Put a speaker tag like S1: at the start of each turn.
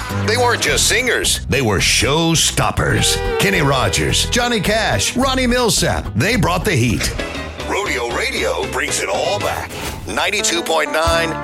S1: They weren't just singers, they were show stoppers. Kenny Rogers, Johnny Cash, Ronnie Millsap, they brought the heat. Rodeo Radio brings it all back. 92.9